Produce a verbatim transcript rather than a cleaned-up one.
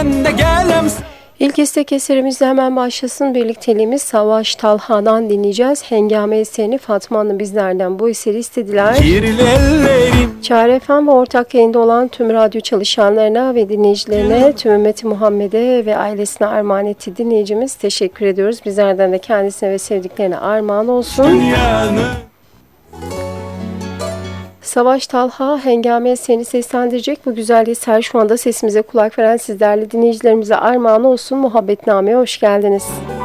ben de gelem. İlk istek eserimizle hemen başlasın. Birlikteliğimiz Savaş Talha'dan dinleyeceğiz. Hengame eserini Fatma Hanım bizlerden bu eseri istediler. Çare F M ve ortak yayında olan tüm radyo çalışanlarına ve dinleyicilerine, tüm ümmeti Muhammed'e ve ailesine armağan etti dinleyicimiz. Teşekkür ediyoruz. Bizlerden de kendisine ve sevdiklerine armağan olsun. Dünyanı. Savaş Talha Hengame seni seslendirecek. Bu güzel eser şu anda sesimize kulak veren sizlerle dinleyicilerimize armağan olsun. Muhabbetname'ye hoş geldiniz.